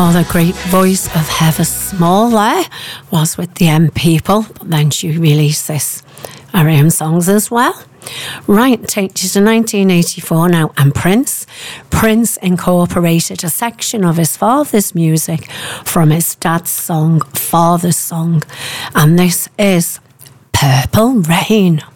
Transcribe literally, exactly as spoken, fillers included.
Oh, the great voice of Heather Small there was with the M People, but then she released this her own songs as well. Right, take you to nineteen eighty-four now, and Prince. Prince incorporated a section of his father's music from his dad's song, Father's Song, and this is Purple Rain.